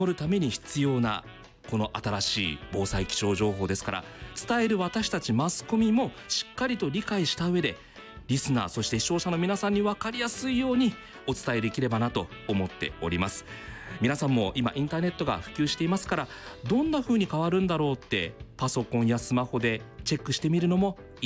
るために必要なこの新しい防災気象情報ですから、伝える私たちマスコミもしっかりと理解した上で、リスナーそして視聴者の皆さんに分かりやすいようにお伝えできればなと思っております。皆さんも今インターネットが普及していますから、どんな風に変わるんだろうってパソコンやスマホでチェックしてみるのも